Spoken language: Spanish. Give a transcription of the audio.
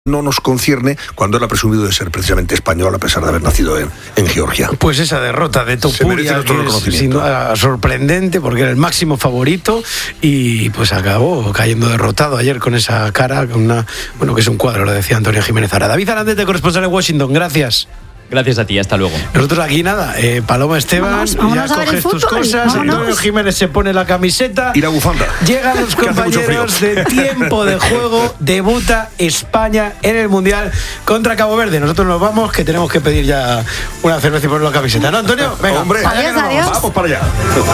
no nos concierne cuando él ha presumido de ser precisamente español a pesar de haber nacido en Georgia. Pues esa derrota de Topuria que es sin duda sorprendente porque era el máximo favorito y pues acabó cayendo derrotado ayer con esa cara, con que es un cuadro, lo decía Antonio Jiménez Ara. David Arandete, corresponsal en Washington, gracias. Gracias a ti, hasta luego. Nosotros aquí nada, Paloma Esteban, vámonos ya coges tus cosas, Antonio Jiménez se pone la camiseta y la bufanda. Llegan los compañeros de Tiempo de Juego, debuta España en el Mundial contra Cabo Verde. Nosotros nos vamos, que tenemos que pedir ya una cerveza y poner la camiseta, ¿no, Antonio? Venga, hombre, adiós. vamos para allá.